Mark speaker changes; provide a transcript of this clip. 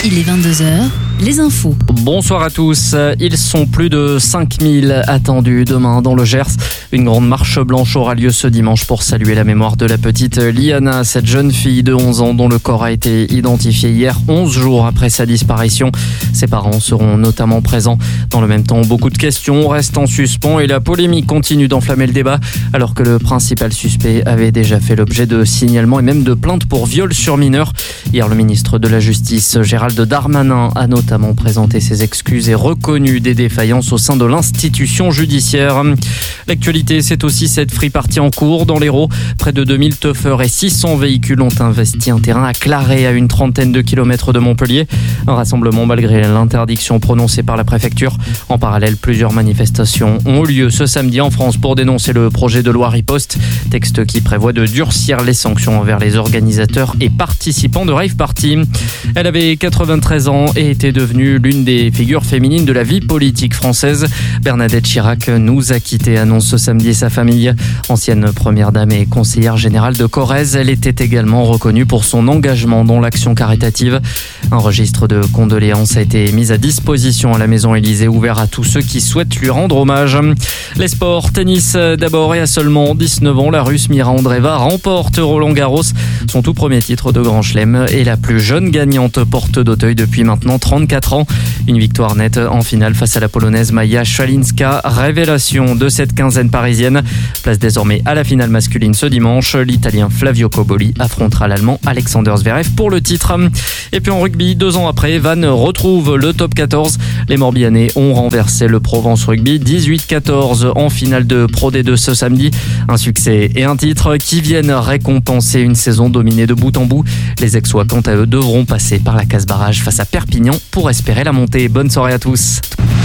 Speaker 1: Il est 22h, les infos.
Speaker 2: Bonsoir à tous. Ils sont plus de 5000 attendus demain dans le Gers. Une grande marche blanche aura lieu ce dimanche pour saluer la mémoire de la petite Liana, cette jeune fille de 11 ans dont le corps a été identifié hier, 11 jours après sa disparition. Ses parents seront notamment présents. Dans le même temps, beaucoup de questions restent en suspens et la polémique continue d'enflammer le débat alors que le principal suspect avait déjà fait l'objet de signalements et même de plaintes pour viol sur mineur. Hier, le ministre de la Justice, Gérald Darmanin, a notamment présenté ses excuses et reconnu des défaillances au sein de l'institution judiciaire. L'actualité, c'est aussi cette free party en cours dans l'Hérault. Près de 2000 teufeurs et 600 véhicules ont investi un terrain à Claré, à une trentaine de kilomètres de Montpellier. Un rassemblement malgré l'interdiction prononcée par la préfecture. En parallèle, plusieurs manifestations ont lieu ce samedi en France pour dénoncer le projet de loi Riposte, texte qui prévoit de durcir les sanctions envers les organisateurs et participants de rave party. Elle avait 93 ans et était devenue l'une des figures féminines de la vie politique française. Bernadette Chirac nous a quittés, annonce ce samedi sa famille. Ancienne première dame et conseillère générale de Corrèze, elle était également reconnue pour son engagement dans l'action caritative. Un registre de condoléances a été mis à disposition à la Maison Élysée, ouvert à tous ceux qui souhaitent lui rendre hommage. Les sports, tennis d'abord, et à seulement 19 ans, la Russe Mira Andreeva remporte Roland-Garros, son tout premier titre de Grand Chelem, et la plus jeune gagnante porte d'Auteuil depuis maintenant 34 ans. Une victoire nette en finale face à la Polonaise Maja Szalinska, révélation de cette quinzaine parisienne. Place désormais à la finale masculine ce dimanche. L'Italien Flavio Cobolli affrontera l'Allemand Alexander Zverev pour le titre. Et puis en rugby, 2 ans après, Vannes retrouve le top 14. Les Morbihanais ont renversé le Provence Rugby 18-14 en finale de Pro D2 ce samedi. Un succès et un titre qui viennent récompenser une saison dominée de bout en bout. Les Aixois, quant à eux, devront passer par la case barrage face à Perpignan pour espérer la montée. Bonne soirée à tous.